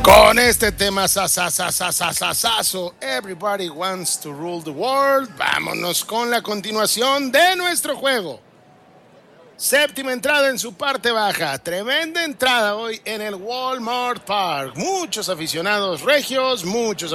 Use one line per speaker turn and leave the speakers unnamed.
Con este tema sasasasasasasaso, Everybody Wants to Rule the World, vámonos con la continuación de nuestro juego. Séptima entrada en su parte baja, tremenda entrada hoy en el Walmart Park. Muchos aficionados regios, muchos